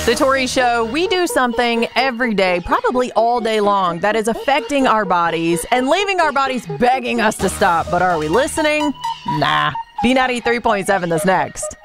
The Tori Show, we do something every day, probably all day long, that is affecting our bodies and leaving our bodies begging us to stop. But are we listening? Nah. B93.7 is next.